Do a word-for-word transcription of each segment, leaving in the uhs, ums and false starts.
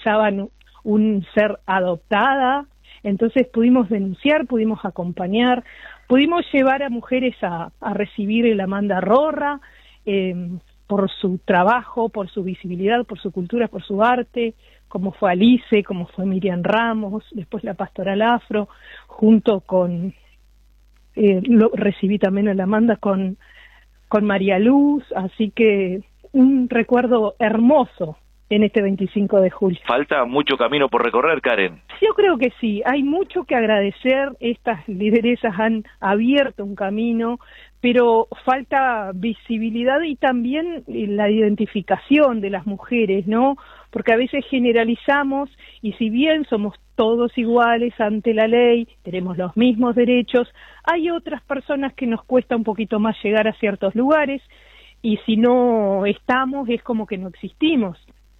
pensaban un ser adoptada. Entonces pudimos denunciar, pudimos acompañar, pudimos llevar a mujeres a, a recibir el Amanda Rorra, eh, por su trabajo, por su visibilidad, por su cultura, por su arte, como fue Alice, como fue Miriam Ramos, después la Pastoral Afro, junto con, eh, lo, recibí también a la Amanda con, con María Luz, así que un recuerdo hermoso en este veinticinco de julio. Falta mucho camino por recorrer, Karen. Yo creo que sí, hay mucho que agradecer, estas lideresas han abierto un camino, pero falta visibilidad y también la identificación de las mujeres, ¿no? Porque a veces generalizamos y si bien somos todos iguales ante la ley, tenemos los mismos derechos, hay otras personas que nos cuesta un poquito más llegar a ciertos lugares y si no estamos es como que no existimos.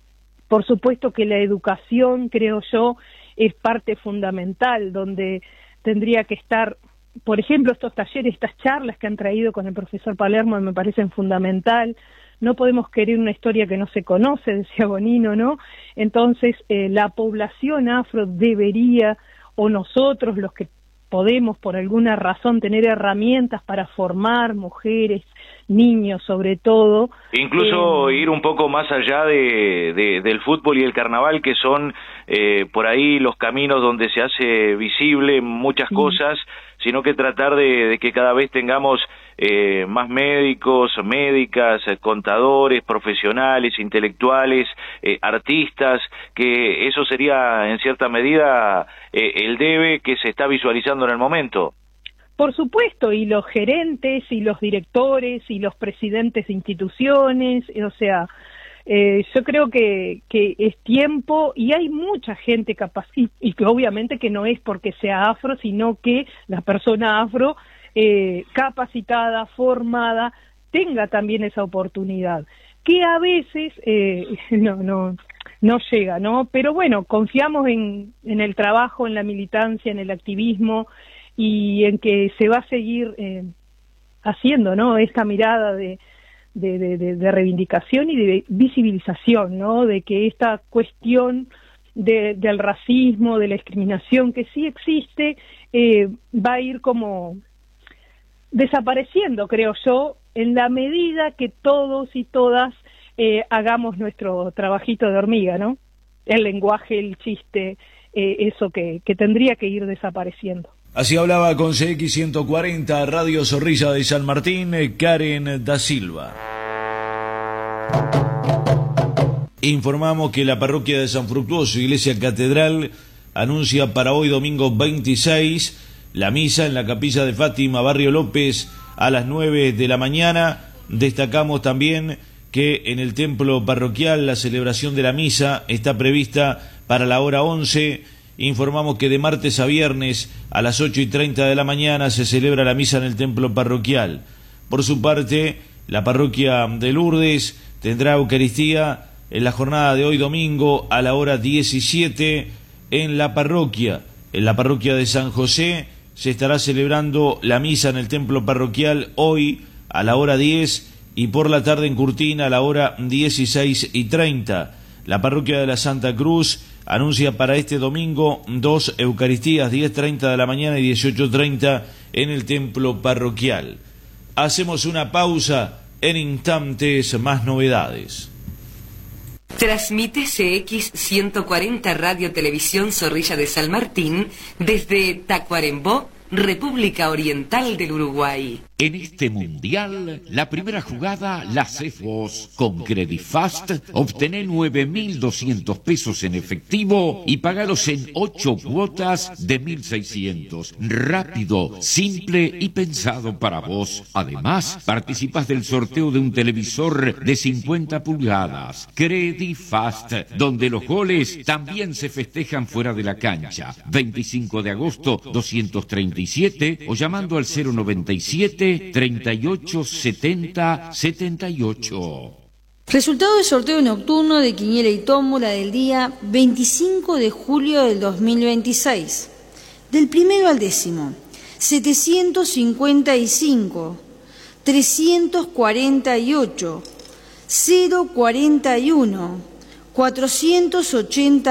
Por supuesto que la educación, creo yo, es parte fundamental, donde tendría que estar, por ejemplo, estos talleres, estas charlas que han traído con el profesor Palermo me parecen fundamental. No podemos querer una historia que no se conoce, decía Bonino, ¿no? Entonces, eh, la población afro debería, o nosotros los que podemos por alguna razón tener herramientas para formar mujeres, niños sobre todo. Incluso eh, ir un poco más allá de, de, del fútbol y el carnaval, que son eh, por ahí los caminos donde se hace visible muchas sí. cosas, sino que tratar de, de que cada vez tengamos eh, más médicos, médicas, contadores, profesionales, intelectuales, eh, artistas, que eso sería en cierta medida eh, el debe que se está visualizando en el momento. Por supuesto, y los gerentes, y los directores, y los presidentes de instituciones, o sea, eh, yo creo que, que es tiempo, y hay mucha gente capaz, y, y que obviamente que no es porque sea afro, sino que la persona afro, eh, capacitada, formada, tenga también esa oportunidad, que a veces eh, no, no, no llega, ¿no? Pero bueno, confiamos en, en el trabajo, en la militancia, en el activismo, y en que se va a seguir eh, haciendo, ¿no? Esta mirada de, de, de, de, de reivindicación y de visibilización, ¿no? De que esta cuestión de, del racismo, de la discriminación que sí existe, eh, va a ir como desapareciendo, creo yo, en la medida que todos y todas eh, hagamos nuestro trabajito de hormiga, ¿no? El lenguaje, el chiste, eh, eso que, que tendría que ir desapareciendo. Así hablaba con C X ciento cuarenta, Radio Zorrilla de San Martín, Karen da Silva. Informamos que la parroquia de San Fructuoso, Iglesia Catedral, anuncia para hoy domingo veintiséis la misa en la capilla de Fátima, Barrio López, a las nueve de la mañana. Destacamos también que en el templo parroquial la celebración de la misa está prevista para la hora once. Informamos que de martes a viernes a las ocho y treinta de la mañana se celebra la misa en el templo parroquial. Por su parte, la parroquia de Lourdes tendrá Eucaristía en la jornada de hoy domingo a la hora diecisiete en la parroquia. En la parroquia de San José se estará celebrando la misa en el templo parroquial hoy a la hora diez y por la tarde en Curtina a la hora dieciséis y treinta. La parroquia de la Santa Cruz anuncia para este domingo dos Eucaristías, diez treinta de la mañana y dieciocho treinta en el templo parroquial. Hacemos una pausa, en instantes más novedades. Transmite C X ciento cuarenta Radio Televisión Zorrilla de San Martín desde Tacuarembó, República Oriental del Uruguay. En este mundial, la primera jugada la haces vos. Con Credifast, obtené nueve mil doscientos pesos en efectivo y pagalos en ocho cuotas de mil seiscientos. Rápido, simple y pensado para vos. Además, participas del sorteo de un televisor de cincuenta pulgadas. Credifast, donde los goles también se festejan fuera de la cancha. veinticinco de agosto, doscientos treinta y siete o llamando al cero noventa y siete, treinta y ocho, setenta, setenta y ocho. Resultado del sorteo nocturno de Quiniela y Tómbola del día veinticinco de julio del dos mil veintiséis. Del primero al décimo, setecientos cincuenta y cinco, trescientos cuarenta y ocho, cero cuarenta y uno, cuatrocientos ochenta